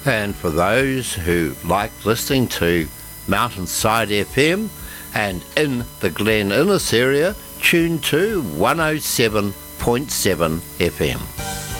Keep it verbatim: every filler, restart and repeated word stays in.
And for those who like listening to Mountainside F M and in the Glen Innes area, tune to one oh seven point seven F M.